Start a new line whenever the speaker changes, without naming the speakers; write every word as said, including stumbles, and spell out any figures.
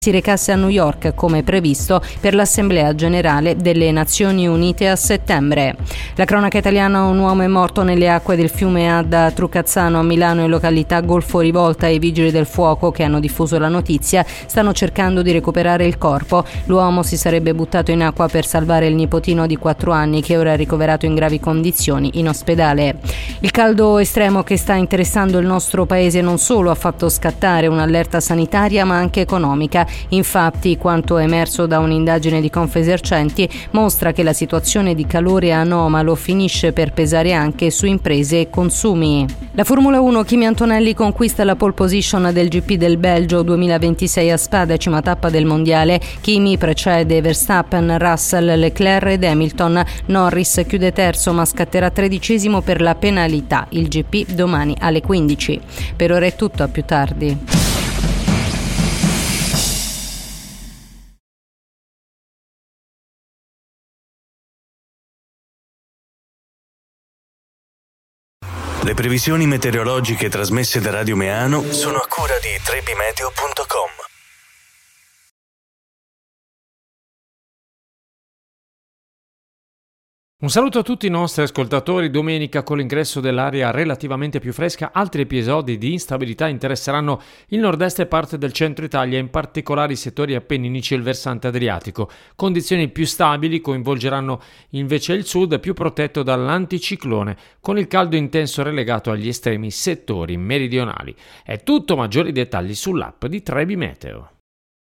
si recasse a New York come previsto per l'Assemblea Generale delle Nazioni Unite a settembre. La cronaca italiana: un uomo è morto nelle acque del fiume Adda a Trucazzano a Milano in località Golfo Rivolta e i vigili del fuoco che hanno diffuso la notizia stanno cercando di recuperare il corpo. L'uomo si sarebbe buttato in acqua per salvare il nipotino di quattro anni che ora è ricoverato in gravi condizioni in ospedale. Il caldo estremo che sta interessando il nostro paese non solo ha fatto scattare un'allerta sanitaria ma anche economica. Infatti, quanto emerso da un'indagine di Confesercenti mostra che la situazione di calore anomalo finisce per pesare anche su imprese e consumi. La Formula uno: Kimi Antonelli conquista la pole position del G P del Belgio duemilaventisei a Spa, decima tappa del mondiale. Kimi precede Verstappen, Russell, Leclerc ed Hamilton. Norris chiude terzo ma scatterà tredicesimo per la penalità. Il G P domani alle quindici. Per ora è tutto, a più tardi.
Le previsioni meteorologiche trasmesse da Radio Meano sono a cura di trebimeteo punto com.
Un saluto a tutti i nostri ascoltatori. Domenica, con l'ingresso dell'aria relativamente più fresca, altri episodi di instabilità interesseranno il nord-est e parte del centro Italia, in particolare i settori appenninici e il versante adriatico. Condizioni più stabili coinvolgeranno invece il sud, più protetto dall'anticiclone, con il caldo intenso relegato agli estremi settori meridionali. È tutto, maggiori dettagli sull'app di Trebi Meteo.